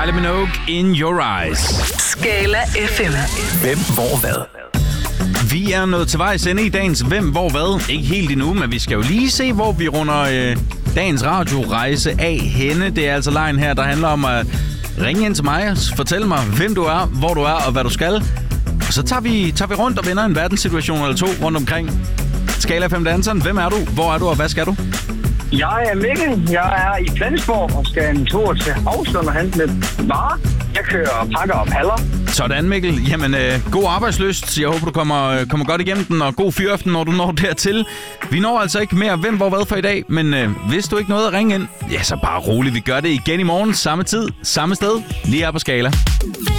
Kylie Minogue, In Your Eyes. Skala FM. Hvem, hvor, hvad? Vi er nået til vejs ende i dagens Hvem, hvor, hvad. Ikke helt endnu, men vi skal jo lige se, hvor vi runder dagens radiorejse af henne. Det er altså lejen her, der handler om at ringe ind til mig, fortælle mig, hvem du er, hvor du er og hvad du skal. Og så tager vi rundt og vinder en verdenssituation eller to rundt omkring. Skala 5 danseren, hvem er du, hvor er du og hvad skal du? Jeg er Mikkel. Jeg er i Flensborg og skal en tur til Havslund og hente lidt varer. Jeg kører og pakker og paller. Sådan, Mikkel. Jamen, god arbejdslyst. Jeg håber, du kommer godt igennem den, og god fyraften, når du når dertil. Vi når altså ikke mere hvem, hvor, hvad for i dag, men hvis du ikke nåede at ringe ind, ja, så bare roligt. Vi gør det igen i morgen, samme tid, samme sted, lige her på Skala.